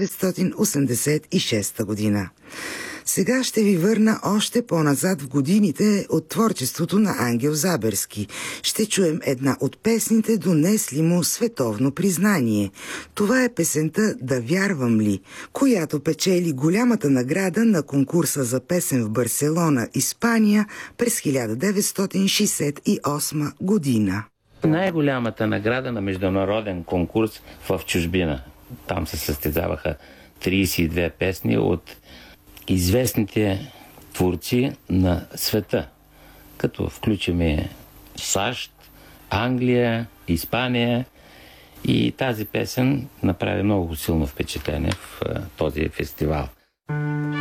1986 година. Сега ще ви върна още по-назад в годините от творчеството на Ангел Заберски. Ще чуем една от песните, донесли му световно признание. Това е песента «Да вярвам ли», която печели голямата награда на конкурса за песен в Барселона, Испания през 1968 година. Най-голямата награда на международен конкурс в чужбина. Там се състезаваха 32 песни от известните творци на света, като включим САЩ, Англия, Испания, и тази песен направи много силно впечатление в този фестивал.